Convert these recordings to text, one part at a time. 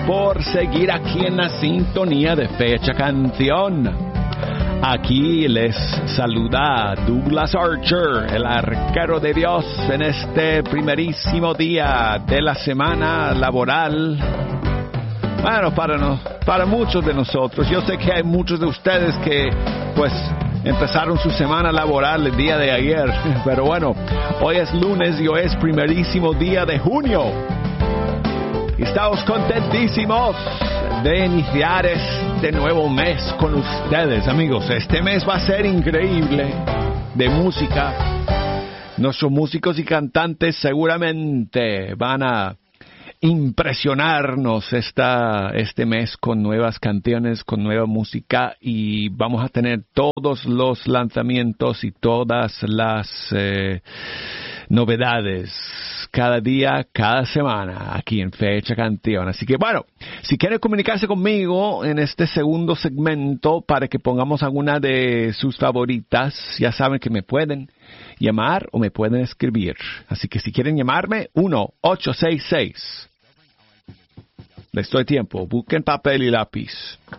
por seguir aquí en la sintonía de Fecha Canción. Aquí les saluda Douglas Archer, el arquero de Dios, en este primerísimo día de la semana laboral. Bueno, para muchos de nosotros, yo sé que hay muchos de ustedes que, pues, empezaron su semana laboral el día de ayer, pero bueno, hoy es lunes y hoy es primerísimo día de junio. Y estamos contentísimos de iniciar este nuevo mes con ustedes, amigos. Este mes va a ser increíble de música. Nuestros músicos y cantantes seguramente van a impresionarnos este mes con nuevas canciones, con nueva música, y vamos a tener todos los lanzamientos y todas las novedades cada día, cada semana aquí en Fecha Canción. Así que bueno, si quieren comunicarse conmigo en este segundo segmento para que pongamos alguna de sus favoritas, ya saben que me pueden llamar o me pueden escribir. Así que si quieren llamarme, 1-866. Les doy tiempo. Busquen papel y lápiz.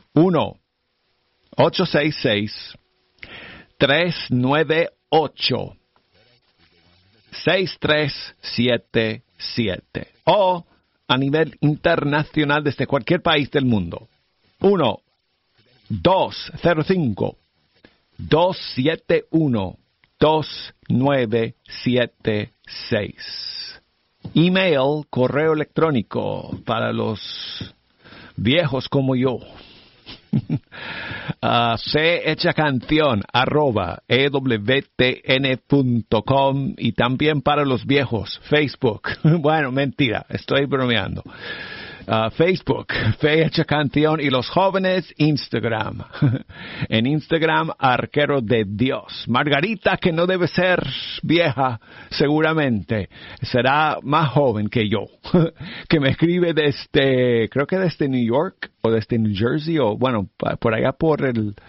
1-866-398-6377. O a nivel internacional desde cualquier país del mundo. 1-205-271-2976. Email, correo electrónico para los viejos como yo. fehechacanción@ewtn.com, y también para los viejos, Facebook. Bueno, mentira, estoy bromeando. Facebook, Fe Hecha Canción, y los jóvenes, Instagram. En Instagram, Arquero de Dios. Margarita, que no debe ser vieja, seguramente, será más joven que yo, que me escribe creo que desde New York, o desde New Jersey, o bueno, por allá por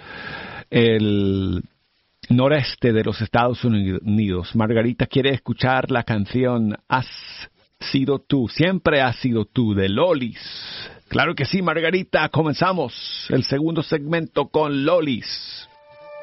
el noreste de los Estados Unidos. Margarita quiere escuchar la canción Sido tú, siempre has sido tú, de Lolis. Claro que sí, Margarita. Comenzamos el segundo segmento con Lolis.